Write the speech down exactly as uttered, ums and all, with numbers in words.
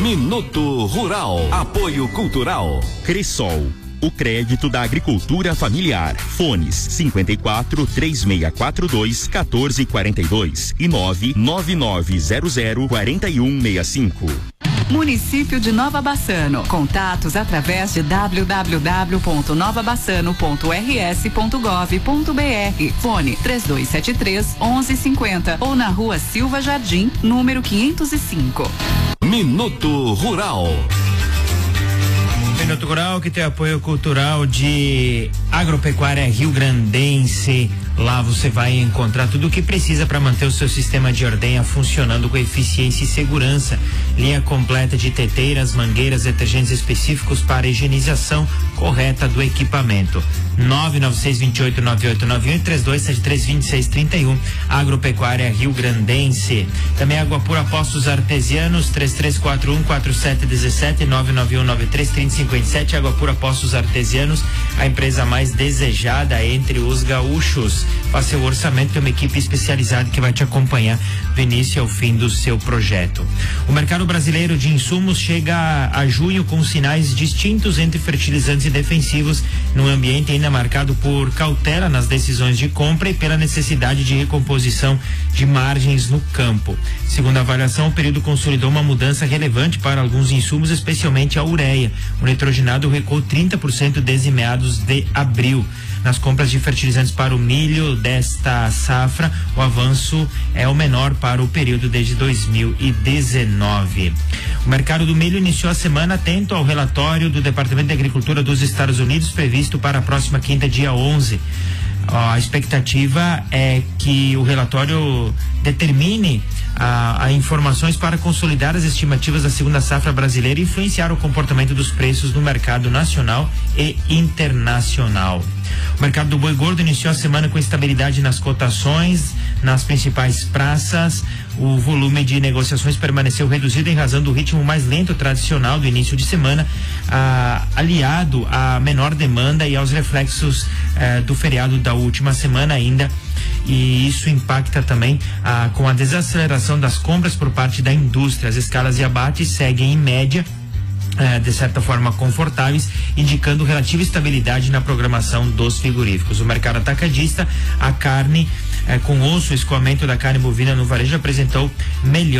Minuto Rural. Apoio Cultural. Cressol, o crédito da agricultura familiar. Fones cinquenta e quatro, três seis quatro dois, quatorze quarenta e dois e nove nove nove zero zero, quatro um seis cinco. Município de Nova Bassano. Contatos através de w w w ponto nova bassano ponto r s ponto gov ponto b r. Fone três dois sete três, onze cinquenta ou na rua Silva Jardim, número quinhentos e cinco. Minuto Rural. Minuto Rural, que tem apoio cultural de Agropecuária Rio Grandense. Lá você vai encontrar tudo o que precisa para manter o seu sistema de ordenha funcionando com eficiência e segurança. Linha completa de teteiras, mangueiras, detergentes específicos para a higienização correta do equipamento. nove nove seis, dois oito, nove oito nove um e três dois sete três, dois seis três um. Agropecuária Rio Grandense. Também Água Pura Poços Artesianos, três três quatro um, quatro sete um sete, nove nove um nove três, três zero cinco sete. Água Pura Poços Artesianos, a empresa mais desejada entre os gaúchos. Faça seu orçamento, tem uma equipe especializada que vai te acompanhar do início ao fim do seu projeto. O mercado brasileiro de insumos chega a junho com sinais distintos entre fertilizantes e defensivos, num ambiente ainda marcado por cautela nas decisões de compra e pela necessidade de recomposição de margens no campo. Segundo a avaliação, o período consolidou uma mudança relevante para alguns insumos, especialmente a ureia. O nitrogenado recuou trinta por cento desde meados de abril. Nas compras de fertilizantes para o milho desta safra, o avanço é o menor para o período desde dois mil e dezenove. O mercado do milho iniciou a semana atento ao relatório do Departamento de Agricultura dos Estados Unidos, previsto para a próxima quinta, dia onze. A expectativa é que o relatório determine a, a informações para consolidar as estimativas da segunda safra brasileira e influenciar o comportamento dos preços no mercado nacional e internacional. O mercado do boi gordo iniciou a semana com estabilidade nas cotações nas principais praças. O volume de negociações permaneceu reduzido em razão do ritmo mais lento tradicional do início de semana, ah, aliado à menor demanda e aos reflexos eh, do feriado da última semana ainda. E isso impacta também ah, com a desaceleração das compras por parte da indústria. As escalas de abate seguem em média É, de certa forma confortáveis, indicando relativa estabilidade na programação dos frigoríficos. O mercado atacadista, a carne é, com osso, o escoamento da carne bovina no varejo apresentou melhor